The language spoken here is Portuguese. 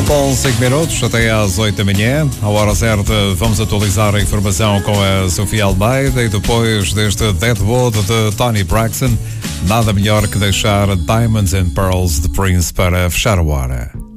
Faltam 5 minutos até às 8 da manhã. À hora certa, vamos atualizar a informação com a Sofia Almeida e depois deste Deadwood de Toni Braxton, nada melhor que deixar Diamonds and Pearls de Prince para fechar a hora.